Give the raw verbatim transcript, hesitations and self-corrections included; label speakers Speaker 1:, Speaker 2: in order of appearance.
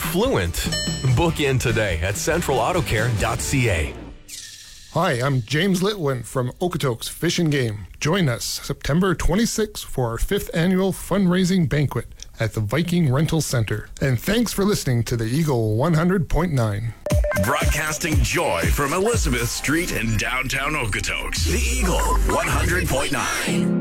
Speaker 1: fluent. Book in today at central auto care dot c a.
Speaker 2: Hi, I'm James Litwin from Okotoks Fish and Game. Join us September twenty-sixth for our fifth annual fundraising banquet at the Viking Rental Center. And thanks for listening to the Eagle one hundred point nine.
Speaker 3: Broadcasting joy from Elizabeth Street in downtown Okotoks. The Eagle one hundred point nine.